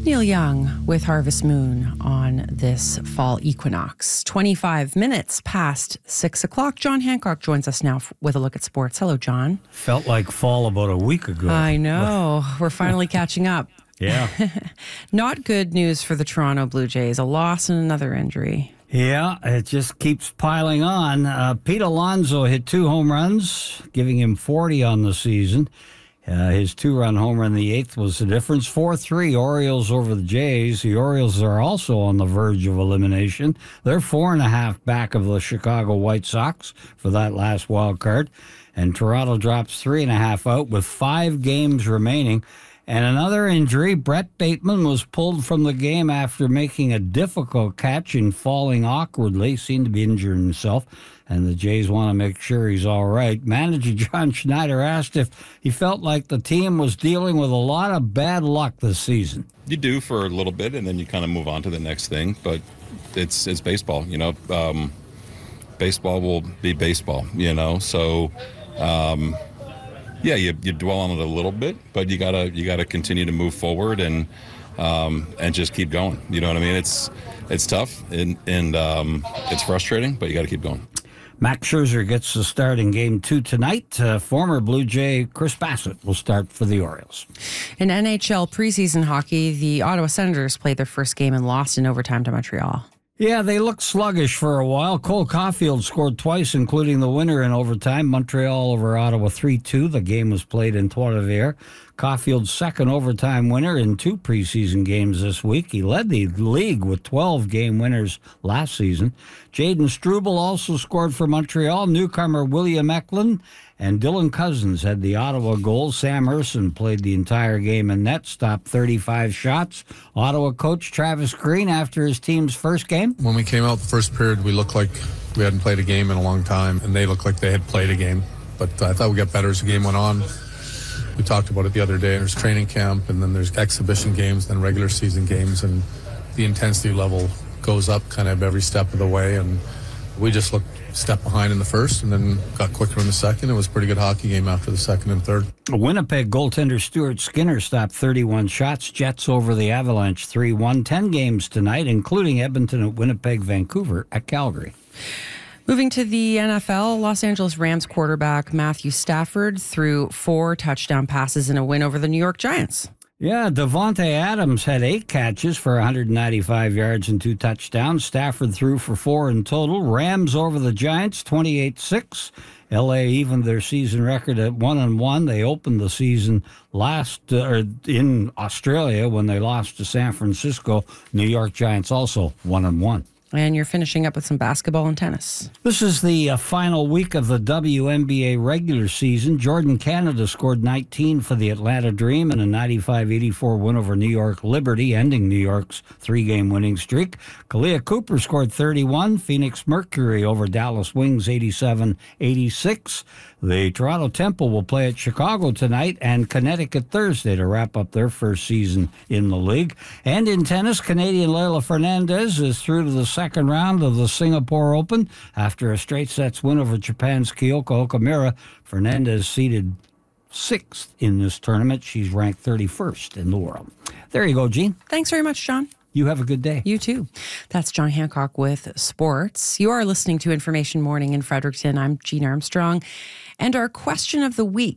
Neil Young with Harvest Moon on this fall equinox. 25 minutes past 6 o'clock. John Hancock joins us now with a look at sports. Hello, John. Felt like fall about a week ago. I know. We're finally catching up. Yeah. Not good news for the Toronto Blue Jays. A loss and another injury. Yeah, it just keeps piling on. Pete Alonso hit 2 home runs, giving him 40 on the season. His 2-run homer in the 8th was the difference. 4-3 Orioles over the Jays. The Orioles are also on the verge of elimination. They're 4.5 back of the Chicago White Sox for that last wild card. And Toronto drops 3.5 out with 5 games remaining. And another injury, Brett Bateman was pulled from the game after making a difficult catch and falling awkwardly. Seemed to be injuring himself, and the Jays want to make sure he's all right. Manager John Schneider asked if he felt like the team was dealing with a lot of bad luck this season. You do for a little bit, and then you kind of move on to the next thing. But it's baseball, you know. Baseball will be baseball, you know. So. Yeah, you dwell on it a little bit, but you gotta continue to move forward and just keep going. You know what I mean? It's tough and it's frustrating, but you got to keep going. Max Scherzer gets the start in Game 2 tonight. Former Blue Jay Chris Bassett will start for the Orioles. In NHL preseason hockey, the Ottawa Senators played their first game and lost in overtime to Montreal. Yeah, they looked sluggish for a while. Cole Caulfield scored twice, including the winner in overtime. Montreal over Ottawa 3-2. The game was played in Trois-Rivières. Caulfield's second overtime winner in 2 preseason games this week. He led the league with 12 game winners last season. Jaden Struble also scored for Montreal. Newcomer William Eklund and Dylan Cousins had the Ottawa goal. Sam Erson played the entire game in net, stopped 35 shots. Ottawa coach Travis Green after his team's first game. When we came out the first period, we looked like we hadn't played a game in a long time, and they looked like they had played a game. But I thought we got better as the game went on. We talked about it the other day. There's training camp, and then there's exhibition games, then regular season games, and the intensity level goes up kind of every step of the way. And we just looked a step behind in the first and then got quicker in the second. It was a pretty good hockey game after the second and third. Winnipeg goaltender Stuart Skinner stopped 31 shots. Jets over the Avalanche 3-1. 10 games tonight, including Edmonton at Winnipeg, Vancouver at Calgary. Moving to the NFL, Los Angeles Rams quarterback Matthew Stafford threw 4 touchdown passes in a win over the New York Giants. Yeah, Devontae Adams had 8 catches for 195 yards and 2 touchdowns. Stafford threw for 4 in total. Rams over the Giants, 28-6. L.A. evened their season record at 1-1. They opened the season in Australia when they lost to San Francisco. New York Giants also 1-1. And you're finishing up with some basketball and tennis. This is the final week of the WNBA regular season. Jordan Canada scored 19 for the Atlanta Dream in a 95-84 win over New York Liberty, ending New York's 3-game winning streak. Kalia Cooper scored 31. Phoenix Mercury over Dallas Wings 87-86. The Toronto Temple will play at Chicago tonight and Connecticut Thursday to wrap up their first season in the league. And in tennis, Canadian Leylah Fernandez is through to the second round of the Singapore Open. After a straight sets win over Japan's Kyoko Okamura, Fernandez seeded 6th in this tournament. She's ranked 31st in the world. There you go, Gene. Thanks very much, John. You have a good day. You too. That's John Hancock with sports. You are listening to Information Morning in Fredericton. I'm Jean Armstrong. And our question of the week